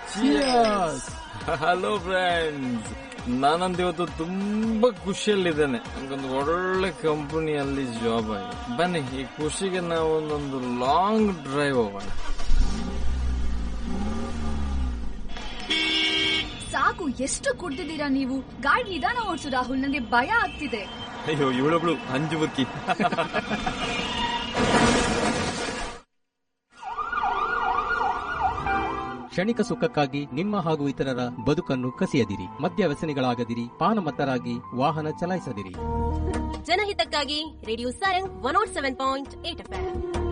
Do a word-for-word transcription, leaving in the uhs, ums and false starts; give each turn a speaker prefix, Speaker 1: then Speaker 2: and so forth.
Speaker 1: Hello friends, ನಾನಂತ ಇವತ್ತು ತುಂಬಾ ಖುಷಿಯಲ್ಲಿದ್ದೇನೆ. ನನಗೊಂದು ಒಳ್ಳೆ ಕಂಪನಿಯಲ್ಲಿ ಜಾಬ್ ಆಗಿದೆ. ಬನ್ನಿ, ಈ ಖುಷಿಗೆ ನಾವು ಒಂದೊಂದು ಲಾಂಗ್ ಡ್ರೈವ್ ಹೋಗೋಣ.
Speaker 2: ಸಾಕು, ಎಷ್ಟು ಕುಡ್ದಿದ್ದೀರಾ ನೀವು? ಗಾಡಿ ನಿಧಾನ ಓಡಿಸು ರಾಹುಲ್, ನನಗೆ ಭಯ ಆಗ್ತಿದೆ.
Speaker 1: ಅಯ್ಯೋ, ಇವಳೊಬ್ಳು ಅಂಜು ಬುಕ್ಕಿ.
Speaker 3: ಕ್ಷಣಿಕ ಸುಖಕ್ಕಾಗಿ ನಿಮ್ಮ ಹಾಗೂ ಇತರರ ಬದುಕನ್ನು ಕಸಿಯದಿರಿ. ಮದ್ಯ ವ್ಯಸನಿಗಳಾಗದಿರಿ. ಪಾನಮತ್ತರಾಗಿ ವಾಹನ ಚಲಾಯಿಸದಿರಿ.
Speaker 4: ಜನಹಿತಕ್ಕಾಗಿ radio Sarang one not seven point eight F M.